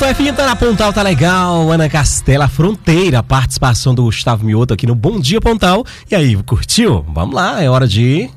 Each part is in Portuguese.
FM tá na Pontal, tá legal. Ana Castela Fronteira, participação do Gustavo Mioto aqui no Bom Dia Pontal. E aí, curtiu? Vamos lá, é hora de...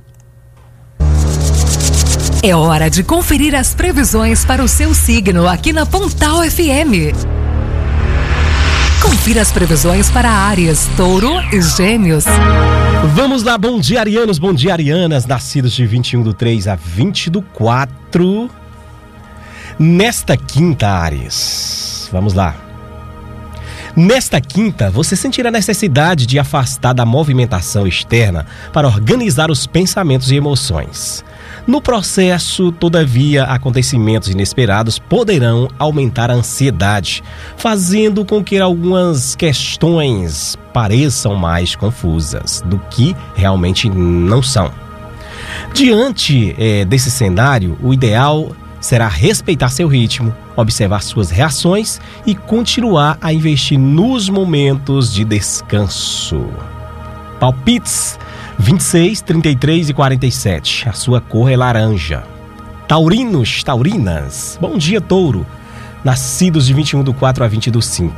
É hora de conferir as previsões para o seu signo aqui na Pontal FM. Confira as previsões para Áries, Touro e Gêmeos. Vamos lá, bom dia, arianos, bom dia, arianas, nascidos de 21/3 a 20/4. Nesta quinta, Áries, vamos lá. Nesta quinta, você sentirá a necessidade de afastar da movimentação externa para organizar os pensamentos e emoções. No processo, todavia, acontecimentos inesperados poderão aumentar a ansiedade, fazendo com que algumas questões pareçam mais confusas do que realmente não são. Diante desse cenário, o ideal será respeitar seu ritmo, observar suas reações e continuar a investir nos momentos de descanso. Palpites 26, 33 e 47. A sua cor é laranja. Taurinos, taurinas. Bom dia, Touro. Nascidos de 21/4 a 20/5.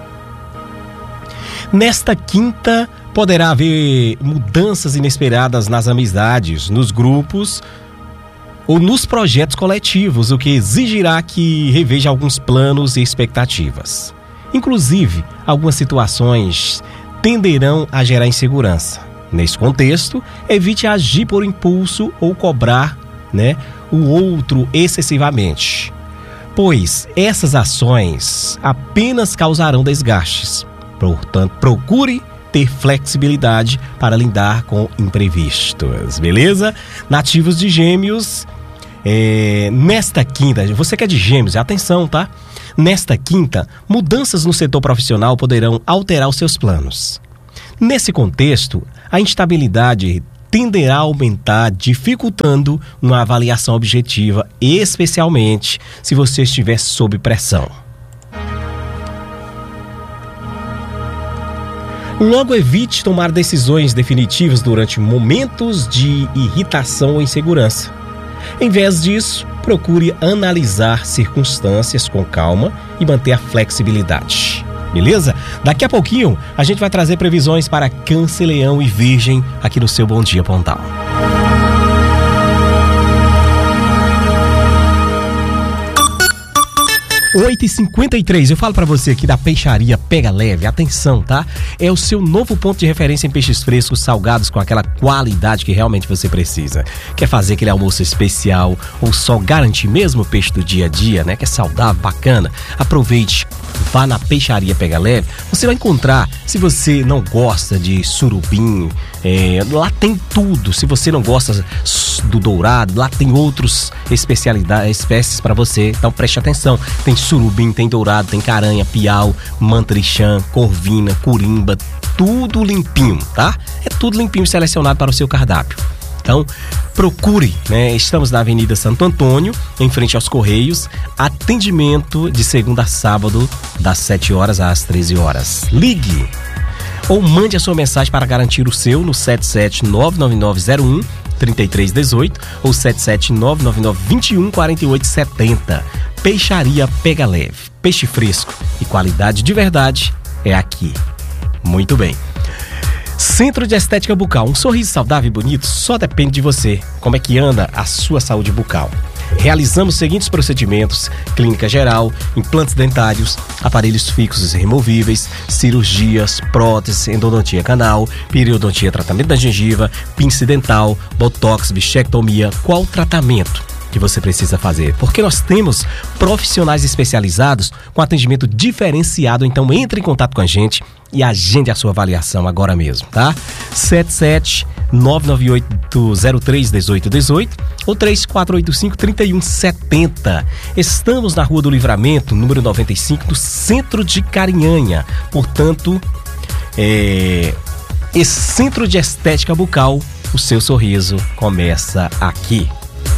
Nesta quinta, poderá haver mudanças inesperadas nas amizades, nos grupos ou nos projetos coletivos, o que exigirá que reveja alguns planos e expectativas. Inclusive, algumas situações tenderão a gerar insegurança. Nesse contexto, evite agir por impulso ou cobrar, o outro excessivamente, pois essas ações apenas causarão desgastes. Portanto, procure ter flexibilidade para lidar com imprevistos, beleza? Nativos de Gêmeos, nesta quinta, você que é de Gêmeos, atenção, tá? Nesta quinta, mudanças no setor profissional poderão alterar os seus planos. Nesse contexto, a instabilidade tenderá a aumentar, dificultando uma avaliação objetiva, especialmente se você estiver sob pressão. Logo, evite tomar decisões definitivas durante momentos de irritação ou insegurança. Em vez disso, procure analisar circunstâncias com calma e manter a flexibilidade. Beleza? Daqui a pouquinho a gente vai trazer previsões para Câncer, Leão e Virgem aqui no seu Bom Dia Pontal. (8h53) 8h53, eu falo pra você aqui da Peixaria Pega Leve, atenção, tá? É o seu novo ponto de referência em peixes frescos, salgados com aquela qualidade que realmente você precisa. Quer fazer aquele almoço especial ou só garantir mesmo o peixe do dia a dia, Que é saudável, bacana? Aproveite, vá na Peixaria Pega Leve, você vai encontrar, se você não gosta de surubim, lá tem tudo. Se você não gosta do dourado, lá tem outras espécies para você, então preste atenção. Tem surubim, tem dourado, tem caranha, piau, mantrixã, corvina, curimba, tudo limpinho, tá? É tudo limpinho, selecionado para o seu cardápio. Então, procure, Estamos na Avenida Santo Antônio, em frente aos Correios, atendimento de segunda a sábado, das 7 horas às 13 horas. Ligue ou mande a sua mensagem para garantir o seu no 7799901-3318 ou 77999214870. Peixaria Pega Leve. Peixe fresco e qualidade de verdade é aqui. Muito bem. Centro de Estética Bucal. Um sorriso saudável e bonito só depende de você. Como é que anda a sua saúde bucal? Realizamos os seguintes procedimentos: clínica geral, implantes dentários, aparelhos fixos e removíveis, cirurgias, próteses, endodontia canal, periodontia, tratamento da gengiva, pinça dental, botox, bichectomia. Qual tratamento que você precisa fazer? Porque nós temos profissionais especializados com atendimento diferenciado. Então entre em contato com a gente e agende a sua avaliação agora mesmo, tá? 77998031818 ou 3485-3170. Estamos na Rua do Livramento, número 95, no centro de Carinhanha. Portanto, Centro de Estética Bucal, o seu sorriso começa aqui.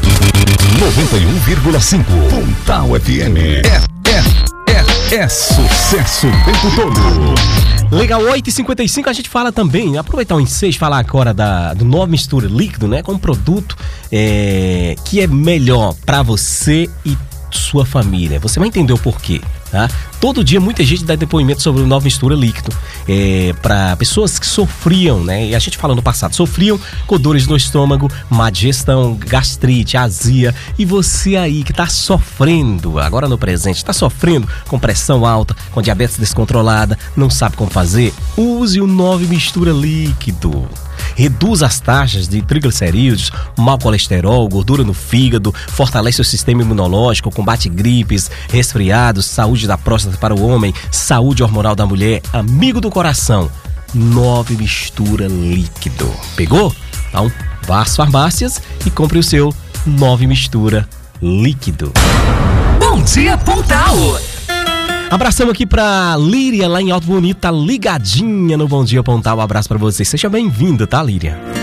91,5 Pontal FM. É sucesso o tempo todo. Legal, 8h55 a gente fala também, aproveitar o ensejo, falar agora do Nova Mistura Líquido, como produto que é melhor para você e sua família. Você vai entender o porquê. Tá? Todo dia muita gente dá depoimento sobre o Nova Mistura Líquido para pessoas que sofriam, né? E a gente fala no passado, sofriam com dores no estômago, má digestão, gastrite, azia. E você aí que tá sofrendo, agora no presente, tá sofrendo com pressão alta, com diabetes descontrolada, não sabe como fazer? Use o Nova Mistura Líquido. Reduz as taxas de triglicerídeos, mau colesterol, gordura no fígado, fortalece o sistema imunológico, combate gripes, resfriados, saúde da próstata para o homem, saúde hormonal da mulher, amigo do coração. Nova Mistura Líquido. Pegou? Então, vá às farmácias e compre o seu Nova Mistura Líquido. Bom dia, Pontal! Abração aqui pra Líria, lá em Alto Bonito, tá ligadinha no Bom Dia Pontal. Um abraço pra você. Seja bem-vinda, tá, Líria?